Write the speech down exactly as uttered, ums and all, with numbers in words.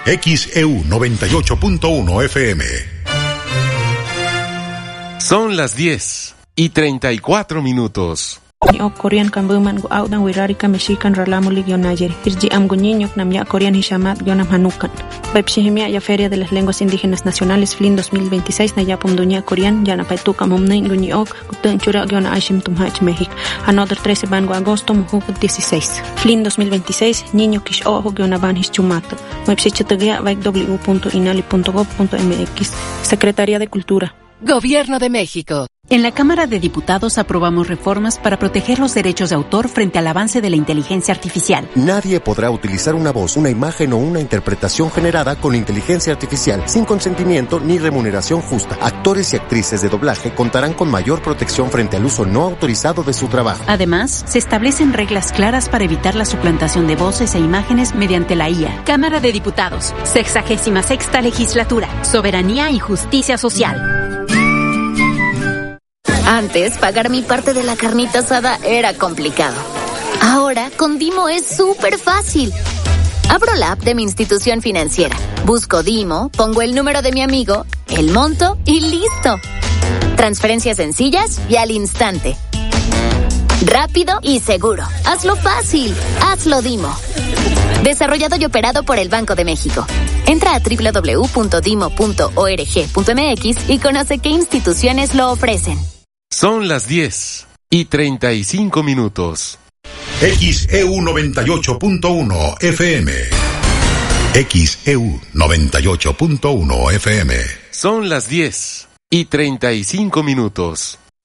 X E U noventa y ocho punto uno F M. Son las diez y treinta y cuatro minutos. Yo Korean kambuman go audan wirari kameshikan ralamo ligionayer. Irji am guñiño namya Korean hishamat yonam hanukan. Pepshihimia ya Feria de las Lenguas Indígenas Nacionales F L I N dos mil veintiséis na yapum duña Korean yana paituka mumnain guñiok gutun chura yona aishim tumhach México. Another trece bango agosto mujuk dieciséis. F L I N dos mil veintiséis niño kish ojo yona ban hischumato. Website vaik w punto inali punto gov punto m x. Secretaría de Cultura. Gobierno de México. En la Cámara de Diputados aprobamos reformas para proteger los derechos de autor frente al avance de la inteligencia artificial. Nadie podrá utilizar una voz, una imagen o una interpretación generada con inteligencia artificial sin consentimiento ni remuneración justa. Actores y actrices de doblaje contarán con mayor protección frente al uso no autorizado de su trabajo. Además, se establecen reglas claras para evitar la suplantación de voces e imágenes mediante la I A. Cámara de Diputados, sexagésima sexta legislatura, soberanía y justicia social. Antes, pagar mi parte de la carnita asada era complicado. Ahora, con Dimo es súper fácil. Abro la app de mi institución financiera, busco Dimo, pongo el número de mi amigo, el monto y ¡listo! Transferencias sencillas y al instante. Rápido y seguro. Hazlo fácil. Hazlo Dimo. Desarrollado y operado por el Banco de México. Entra a doble u doble u doble u punto dimo punto org punto m x y conoce qué instituciones lo ofrecen. Son las diez y treinta y cinco minutos. X E U noventa y ocho punto uno F M. X E U noventa y ocho punto uno F M. Son las diez y treinta y cinco minutos.